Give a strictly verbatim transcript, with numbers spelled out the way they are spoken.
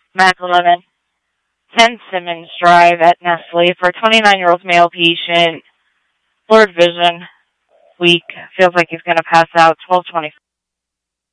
MAC eleven, ten Simmons Drive at Nestle for a twenty-nine-year-old male patient. Blurred vision. Weak. Feels like he's going to pass out. twelve twenty.